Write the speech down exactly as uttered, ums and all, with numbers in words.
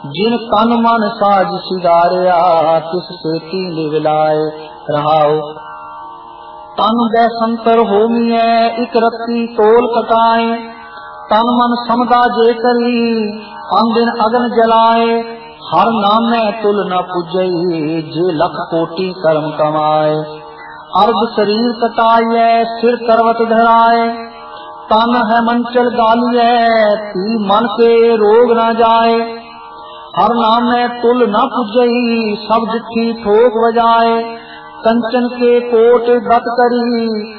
जिन तन मन साज सिधारिया तिस सेती लिवलाए रहाओ। तन दै संतर होमिए इक रत्ती तोल कटाए, तन मन समदा जे करी अन दिन अगन जलाए। हर नामै तुल न पुजई जे लख कोटि कर्म कमाए। अर्ध शरीर कटाइए सिर करवत धराए, तन है मंचल गालिए ती मन के रोग न जाए। हर नामै तुल न पुजई सब जिठी ठोक बजाए, कंचन के कोट गत करी